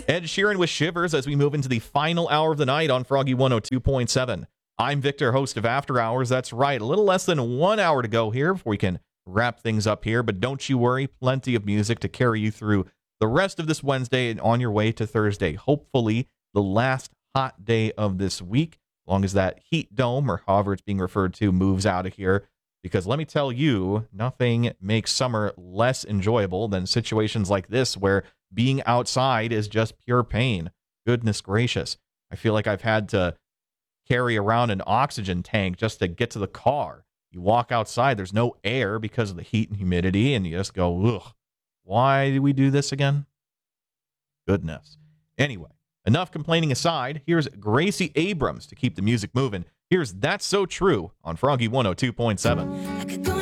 Ed Sheeran with Shivers as we move into the final hour of the night on Froggy 102.7. I'm Victor, host of After Hours. That's right, a little less than 1 hour to go here before we can wrap things up here. But don't you worry, plenty of music to carry you through the rest of this Wednesday and on your way to Thursday. Hopefully, the last hot day of this week, as long as that heat dome, or however it's being referred to, moves out of here. Because let me tell you, nothing makes summer less enjoyable than situations like this where being outside is just pure pain. Goodness gracious. I feel like I've had to carry around an oxygen tank just to get to the car. You walk outside, there's no air because of the heat and humidity, and you just go, ugh, why do we do this again? Goodness. Anyway, enough complaining aside, here's Gracie Abrams to keep the music moving. Here's That's So True on Froggy 102.7.